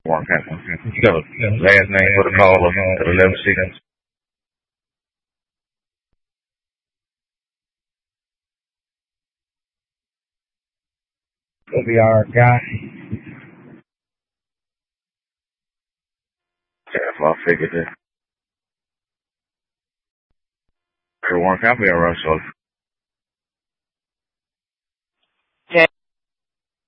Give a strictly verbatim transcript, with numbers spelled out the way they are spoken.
One copy. You got a last name for the caller at eleven six. It'll be our guy. That's what I figured that. For one copy, I rush